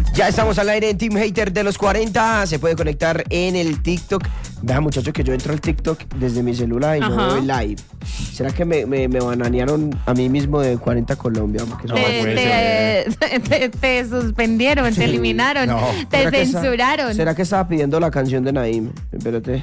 Ya estamos al aire en Team Hater de los 40. Se puede conectar en el TikTok. Vean, muchachos, que yo entro al TikTok desde mi celular y no veo live. ¿Será que me bananearon a mí mismo de 40 Colombia? Te suspendieron, te eliminaron, te censuraron. ¿Será que estaba pidiendo la canción de Naim? Espérate.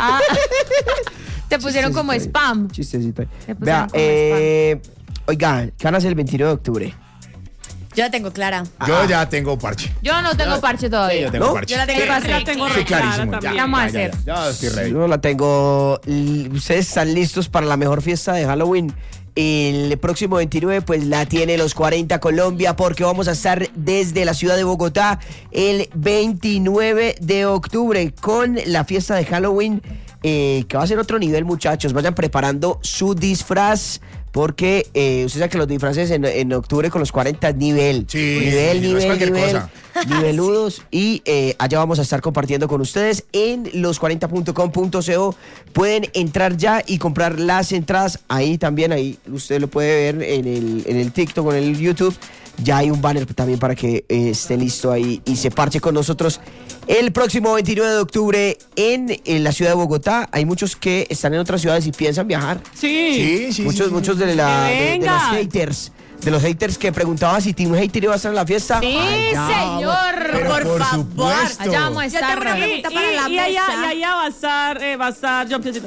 Te pusieron como spam. Chistecito. Vea, oiga, ¿qué van a hacer el 29 de octubre? Yo la tengo clara. Yo ya tengo parche. Yo no tengo parche todavía. Sí, yo tengo parche. Yo la tengo clarísimo. ¿Qué vamos a hacer? Ya estoy ready. Yo la tengo. ¿Ustedes están listos para la mejor fiesta de Halloween? El próximo 29 pues la tiene los 40 Colombia, porque vamos a estar desde la ciudad de Bogotá el 29 de octubre con la fiesta de Halloween, que va a ser otro nivel, muchachos. Vayan preparando su disfraz, porque usted sabe que los disfraces en octubre con los 40 es nivel. Sí, nivel. Niveludos. Y allá vamos a estar compartiendo con ustedes en los40.com.co. Pueden entrar ya y comprar las entradas. Ahí también, ahí usted lo puede ver en el TikTok o en el YouTube. Ya hay un banner también para que esté listo ahí y se parche con nosotros el próximo 29 de octubre en la ciudad de Bogotá. Hay muchos que están en otras ciudades y piensan viajar. Sí. Muchos de los haters que preguntaban si Team Hater iba a estar en la fiesta. Sí, señor. Por favor. Supuesto. Allá vamos a Yo tengo estar. una pregunta para la y mesa. allá va a estar John Piecito.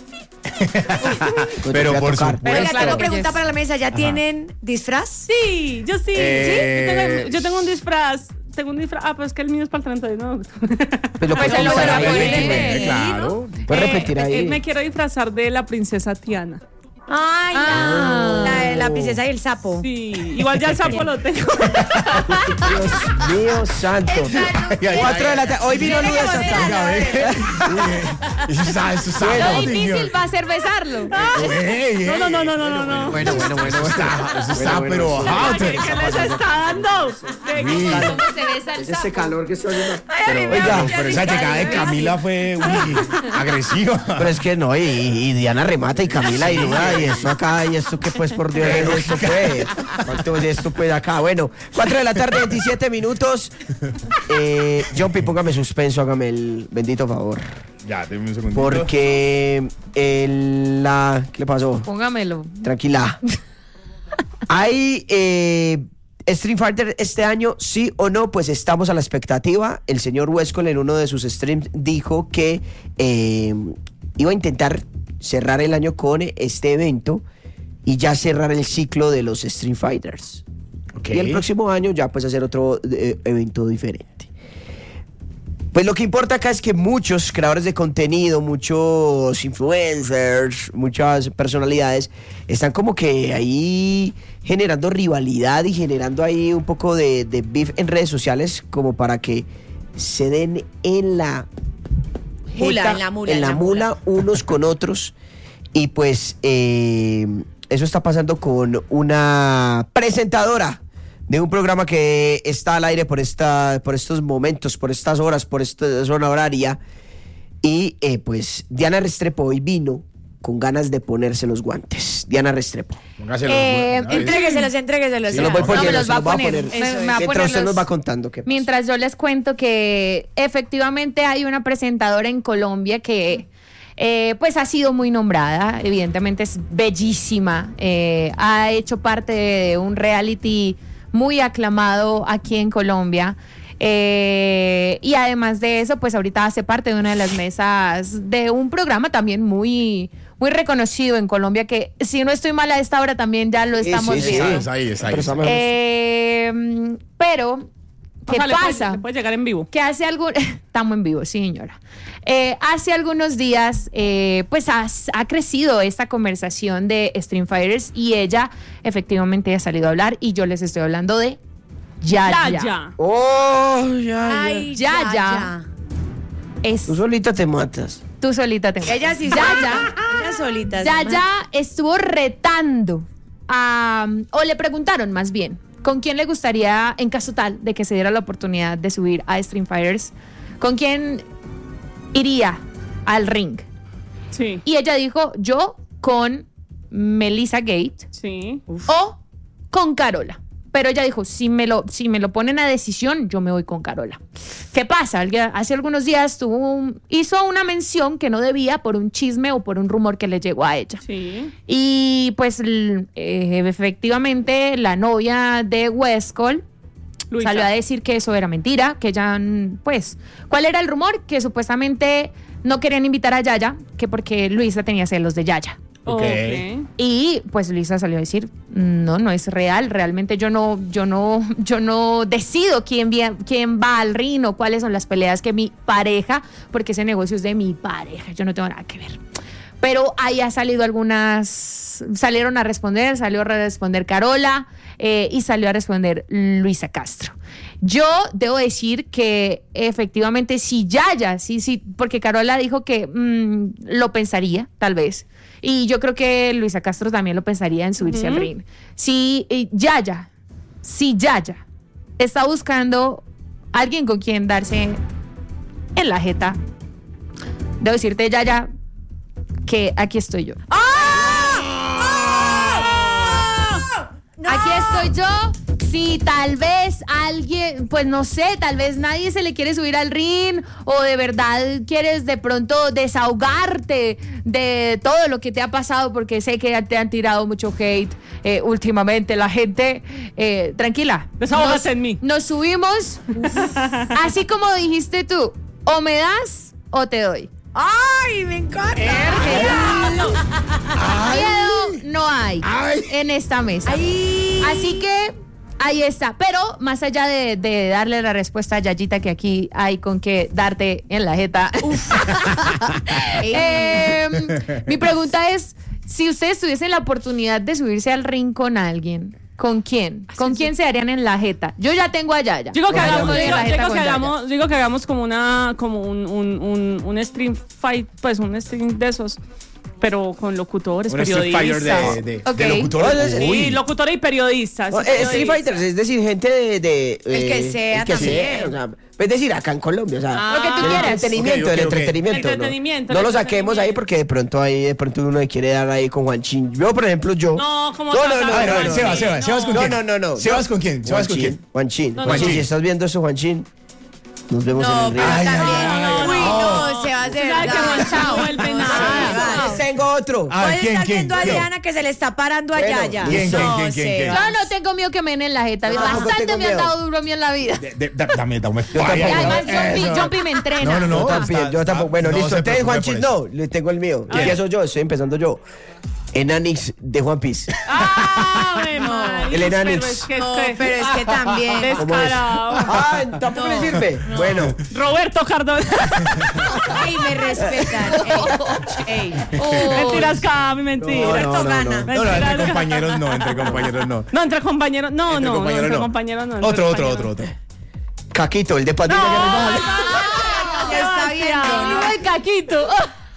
Pero por Pero supuesto. ya Claro tengo que pregunta yes. para la mesa. ¿Ya tienen disfraz? Sí, yo sí. Yo tengo un disfraz. Pues que el mío es para el 31. Pues lo Pues puedes lo voy a usar ahí. poner. Claro. Puedes repetir ahí. Me quiero disfrazar de la princesa Tiana. Ay, la princesa y el sapo. Sí, igual ya el sapo lo tengo. Dios mío santo. 4 de la tarde. Hoy vino Luis Santana. Eso está Lo difícil va a ser besarlo. No. Bueno. Eso está, pero hot. ¿Qué les está dando? ¿Cómo se besa el Ese sapo? calor que está haciendo. Pero esa llegada de Camila fue agresiva. Pero es que no, y Diana remata y Camila y Luna, y esto acá, y esto que pues por Dios, esto fue. ¿Cuánto es esto pues acá? Bueno, 4 de la tarde, 27 minutos. Jumpy, póngame suspenso, hágame el bendito favor. Ya, denme un segundito. Porque ¿qué le pasó? Póngamelo. Tranquila. ¿Hay Stream Fighter este año, sí o no? Pues estamos a la expectativa. El señor Westcol en uno de sus streams dijo que iba a intentar cerrar el año con este evento y ya cerrar el ciclo de los Stream Fighters. Okay. Y el próximo año ya pues hacer otro evento diferente. Pues lo que importa acá es que muchos creadores de contenido, muchos influencers, muchas personalidades están como que ahí generando rivalidad y generando ahí un poco de beef en redes sociales, como para que se den en la mula unos con otros. Y pues eso está pasando con una presentadora de un programa que está al aire por estos momentos, por estas horas, por esta zona horaria. Y pues Diana Restrepo hoy vino con ganas de ponerse los guantes. Diana Restrepo. Entrégueselos. Sí, los voy poniendo, me los va a poner. Mientras usted nos va contando qué pasa. Mientras yo les cuento que efectivamente hay una presentadora en Colombia que pues ha sido muy nombrada, evidentemente es bellísima, ha hecho parte de un reality muy aclamado aquí en Colombia. Y además de eso, pues ahorita hace parte de una de las mesas de un programa también muy reconocido en Colombia, que si no estoy mal a esta hora también ya lo estamos viendo. Es ahí. Pero ¿qué pasa? Le puede llegar en vivo. Que hace estamos en vivo, sí, señora. Hace algunos días, pues ha crecido esta conversación de Stream Fighters y ella efectivamente ha salido a hablar, y yo les estoy hablando de Yaya. Oh, Yaya. Tú solita te matas. Tú solita te matas. Ella sí Yaya. Ella solita. Yaya estuvo retando o le preguntaron más bien, ¿con quién le gustaría, en caso tal de que se diera la oportunidad de subir a Stream Fighters, con quién iría al ring? Sí. Y ella dijo, yo con Melissa Gate Sí. o con Carola. pero ella dijo, si me lo ponen a decisión, yo me voy con Carola. ¿Qué pasa? Hace algunos días hizo una mención que no debía por un chisme o por un rumor que le llegó a ella. Sí. Y pues efectivamente la novia de Westcol Luisa salió a decir que eso era mentira, que ella, pues, ¿cuál era el rumor? Que supuestamente no querían invitar a Yaya, que porque Luisa tenía celos de Yaya. Ok. Y pues Luisa salió a decir, no es real, realmente yo no decido quién va al ring o cuáles son las peleas que mi pareja, porque ese negocio es de mi pareja, yo no tengo nada que ver. Pero ahí ha salido salió a responder Carola y salió a responder Luisa Castro. Yo debo decir que efectivamente si Yaya, sí, porque Carola dijo que lo pensaría, tal vez. Y yo creo que Luisa Castro también lo pensaría en subirse al ring. Si Yaya está buscando alguien con quien darse en la jeta, debo decirte, Yaya, que aquí estoy yo. Aquí estoy yo. Si tal vez alguien, pues no sé, tal vez nadie se le quiere subir al ring o de verdad quieres de pronto desahogarte de todo lo que te ha pasado, porque sé que te han tirado mucho hate últimamente la gente. Tranquila. Desahógate en mí. Nos subimos, así como dijiste tú, o me das o te doy. ¡Ay, me encanta! Miedo no hay en esta mesa. Ay. Así que ahí está. Pero más allá de darle la respuesta a Yayita, que aquí hay con qué darte en la jeta. Mi pregunta es, si ustedes tuviesen la oportunidad de subirse al ring con alguien, ¿con quién? ¿Con quién se darían en la jeta? Yo ya tengo a Yaya. Digo que hagamos como un stream fight, pues un stream de esos, pero con locutores, Un Street periodistas. Fighter de Ok. locutores. Sí, Uy. locutores y periodistas. Street Fighters, es decir, gente de El que sea también. o sea, es decir, acá en Colombia, o sea, Lo que tú del quieras. entretenimiento, Ok, del ok. entretenimiento. Entretenimiento, No el lo saquemos ahí porque de pronto uno le quiere dar ahí con Juanchín. Yo, por ejemplo, No, ¿cómo te vas a A ver, a ver, Sebas, ¿con No, quién? no. ¿Sebas con quién? ¿Sebas con quién? Juanchín, No, Juanchín, no. si estás viendo eso, Juanchín, nos vemos No, en el pero ring. también. ay, Uy, no. no, se va a hacer. ¿Sabes que Juanchín no vuelve nada? Tengo otro. Ah, Puede ¿quién, estar quién? viendo a ¿Quién? Diana que se le está parando a Bueno, Yaya. ¿quién, No, quién? Seba. Yo no tengo miedo que me den en la jeta. tampoco Bastante tengo me han miedo. dado duro a mí en la vida. Dame Y falla. además Eso. Jumpy me entrena. No, Yo también, yo tampoco. Bueno, no listo. se Ustedes, preocupe Juanchín, por no. Le tengo el mío. ¿Quién? Empiezo yo, estoy empezando yo. Enanix de One Piece. ¡Ay, María! El Enanix. Pero es que No, pero es que también. ¿Cómo es? Descarado. Ah, tampoco le sirve. Bueno, Roberto Cardona. Ay, me respetan. Ey. Mentiras, Cami, mentira. Roberto gana. No, entre compañeros no, entre compañeros no. No, entre compañeros. No, Entre no, compañeros entre no. compañeros no. entre Otro. compañeros. Caquito, el de Pandilla No, Guerrero. Ya está viendo, ¿no? Ay, Caquito.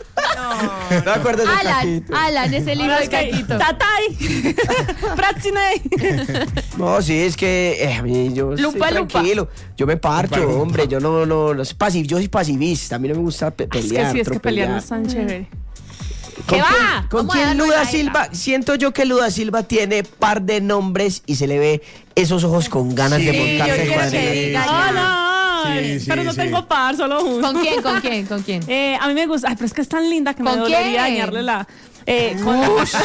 No me acuerdo de Alan, Caquito. Alan es el hijo de Caquito. Tatay. Pratzinei. No, sí, es que a mí yo Lupa, estoy tranquilo. Yo me parcho, Lupa, lupa. hombre. Yo no yo soy pasivista. A mí no me gusta Es que pelear. sí, es que pelear no atropellar. es tan chévere. ¿Qué va? ¿Con Vamos a quién darle Luda la Silva? Siento yo que Luda Silva tiene par de nombres y se le ve esos ojos con ganas de Sí, montarse yo en quiero que cuadrillas. diga ¡Ah, no! Sí, Pero no tengo par, solo uno. ¿Con quién? ¿Con quién? ¿Con quién? A mí me gusta. Ay, pero es que es tan linda que me ¿Con dolería quién? dañarle la. Con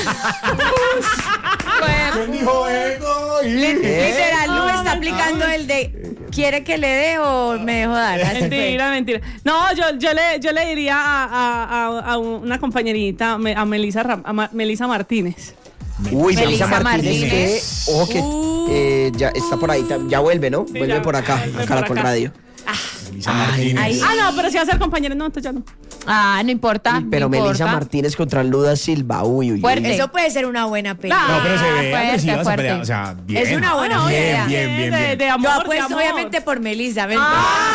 Literal, Lu No, está no, aplicando el de ¿quiere que le dé o me dejo dar? Así fue. Mentira. No, yo le diría a una compañerita, a Melissa Martínez. Uy, Melissa Melissa Martínez, Martínez. que, ojo que ya está por ahí, ya vuelve, ¿no? Sí, Vuelve ya, por acá, vuelve a por Caracol acá. Radio. Melissa Martínez. Ahí. No, pero si va a ser compañera, no, entonces ya no. Ah, no importa. Pero no Melissa importa. Martínez contra Luda Silva, uy. Fuerte. Eso puede ser una buena pelea. No, pero se ve fuerte, agresiva esa fuerte. pelea. O sea, bien. Es una buena pelea. Bien. De amor, Yo de apuesto amor. obviamente por Melissa, ven.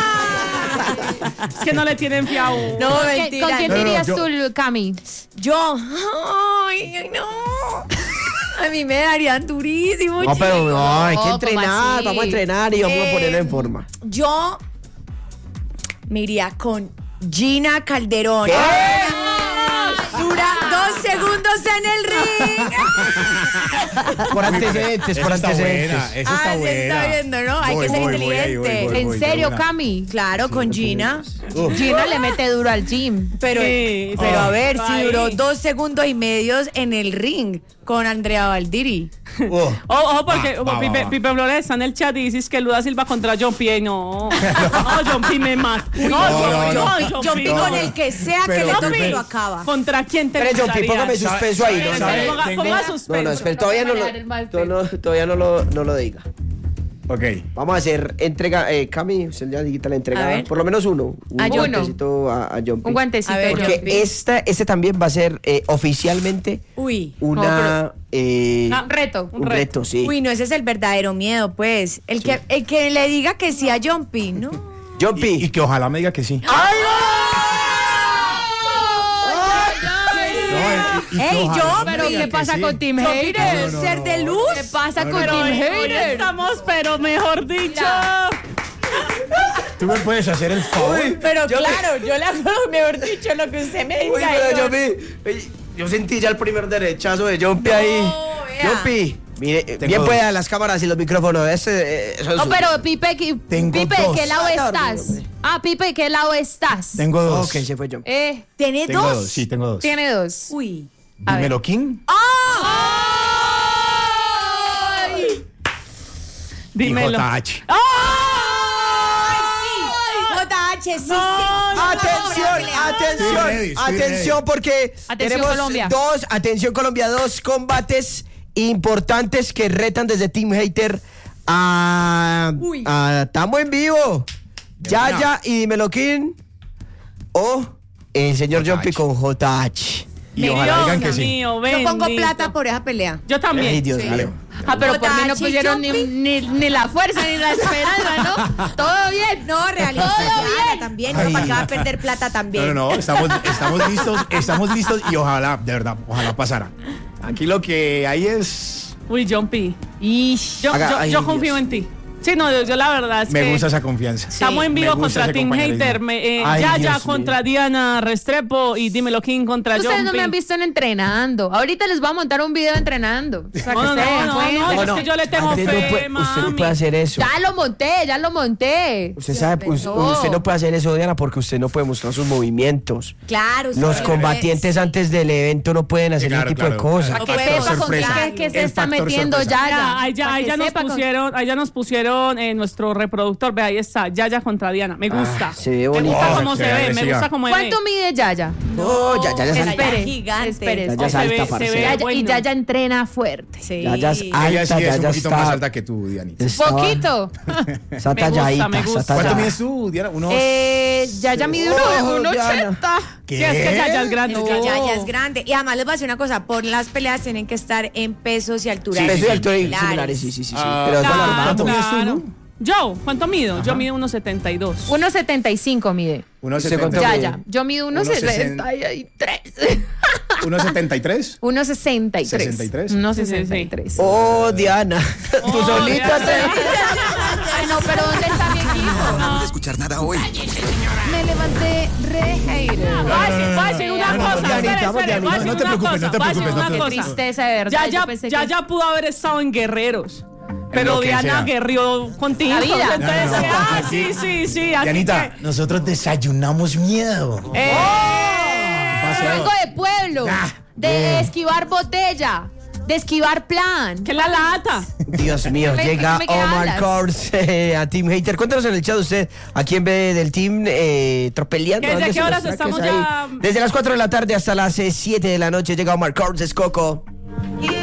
Es que no le tienen fiado. No, ¿Con mentira. quién No, dirías yo- tú, Cami? Yo. Ay, no. A mí me darían durísimo. No, pero chicos. no, hay que ¿cómo entrenar, así? vamos a entrenar y vamos a ponerlo en forma. Yo me iría con Gina Calderón. ¿Qué? Dura 2 segundos en el ring. Por antecedentes, por Esa está antecedentes. buena, esa está Se buena. está viendo, ¿no? Hay que ser inteligente. ¿En serio, Cami? Cami? Claro, con Gina. Gina le mete duro al gym. Pero, Sí, pero a ver, si ahí. duró 2 segundos y medio en el ring con Andrea Valdiri. Ojo, porque Va. Pipe Flores está en el chat y dices que Luda Silva contra John P. No, John P. me mata. John P con el que sea que Pero le John toque P. lo acaba. ¿Contra quién te Espere, John P, póngame gustaría? suspenso ahí. No, ¿Sabe? Ponga Tengo- suspenso. espere, todavía no manejar el mal pelo. todavía no lo diga. Ok. Vamos a hacer entrega. Cami, usted ya digita la A entrega. ver. Por lo menos uno. Un A John. guantecito a John P. Un guantecito. A ver, John Porque P. este también va a ser oficialmente Uy. una. Un reto. Un reto, sí. Uy, no, ese es el verdadero miedo, pues. El que le diga que sí a John P, ¿no? John P. Y que ojalá me diga que sí. No, y que ¡Ey, ojalá John! me Pero diga ¿qué que pasa sí. con Team John P Haters? es un ser de luz. ¿Qué pasa No, con no, Pero Team hoy Haters? estamos, pero mejor dicho. Tú me puedes hacer el favor. Pero claro, yo le hago, mejor dicho, lo que usted me diga. Uy, pero John. John P. Yo sentí ya el primer derechazo de John P ahí. vea. John P. Mire, Tengo bien dos. pueda las cámaras y los micrófonos. Eso No, es pero Pipe, Tengo ¿de dos. qué lado Ay, estás? horrible. Pipe, ¿de qué lado estás? Tengo dos. Ok, se fue John P. ¿Tiene Tengo dos? dos. Sí, tengo dos. Tiene dos. Uy. A ver. Dímelo, King. Dímelo. Y JH. JH, sí, sí. Atención, atención, Estoy ready. atención porque Atención, tenemos Colombia. atención Colombia, dos combates importantes que retan desde Team Hater a Tamo en Vivo, Yaya y Dímelo King o el señor John P con JH. Y ojalá digan que Dios sí. mío, Yo pongo bendito. plata por esa pelea. Yo también. Ay, Dios Sí. mío. Pero por mí no JH, pusieron John P. ni la fuerza ni la esperanza, ¿no? Todo bien. No, realista. Todo Yara bien. también. No, ¿para qué va a perder plata también? No, estamos listos y ojalá, de verdad, ojalá pasara. Aquí lo que hay es... Uy, John P. Yo, Ay, yo confío Dios. en ti. Sí, no, yo la verdad es Me que gusta esa confianza. estamos en vivo Me gusta contra ese Team compañerismo. Hater. Ay, Yaya Dios contra mío. Diana Restrepo y Dímelo King contra Ustedes John no P. me han visto entrenando. Ahorita les voy a montar un video entrenando. O sea, No, que se den no, cuenta. es que yo le tengo Usted no fe, puede- usted no mami. puede hacer eso. Ya lo monté. Usted sabe, usted no puede hacer eso, Diana, porque usted no puede mostrar sus movimientos. Claro. Los sí, combatientes antes del evento no pueden hacer Claro, ese tipo de claro, cosas. claro. Para que Factor sepa con sorpresa. qué se El está factor metiendo sorpresa. Yaya. Ahí Para que ya nos sepa con- pusieron, ahí ya nos pusieron en nuestro reproductor, ve ahí está, Yaya contra Diana. Me gusta. se ve Me bonito. gusta Oh, cómo qué se ve, me agresiva. gusta cómo se ve. ¿Cuánto mide Yaya? No, ya Espere. salta. Espere, gigante. espere. Ya Se ve- salta, se ve parcera. Y bueno. Yaya entrena fuerte. Sí. Ya es Ella alta, sí es ya un poquito está. más alta que tú, Dianita. Poquito. Está Me gusta, talladita, me gusta. está ¿Cuánto talladita. mides tú, Diana? Unos... Yaya mide Oh, 1,80. ¿Qué? Sí, es que Yaya es grande. Es que Yaya es grande. Y además les voy a decir una cosa, por las peleas tienen que estar en pesos y alturas. Sí, peso y altura similares. similares, sí. Ah, Pero eso Claro, ¿cuánto mides tú, claro. no? Yo, ¿cuánto mido? Yo mido 1,72. 1,75 mide. Unos ¿Cuánto 70. Yaya. Yo mido 1,63. 1,73. 1,63. 63. 1,63. Oh, Diana. Tú Oh, solita Diana. te... Ay, no, pero ¿dónde está mi equipo? No pude escuchar nada hoy. Me levanté re hater. Voy a decir una no, cosa, Dianita, espere, vamos, espere, voy a decir no te una preocupes, cosa, no te voy a decir preocupes, una no te Qué cosa. tristeza, de verdad. Yo pensé que- Ya pudo haber estado en Guerreros. Pero lo que Diana sea. guerrió contigo. La vida. Entonces, No. sí. aquí Dianita, que- nosotros desayunamos miedo. Yo vengo de pueblo, de esquivar botella, de esquivar plan. que la lata. Dios mío, ¿Qué llega me Omar hablas? Kors a Team Hater. Cuéntanos en el chat usted a quién ve del team tropeleando. ¿Desde ¿Dónde qué se horas los traques estamos ahí? ya? Desde las 4 de la tarde hasta las 7 de la noche llega Omar Kors, es Coco.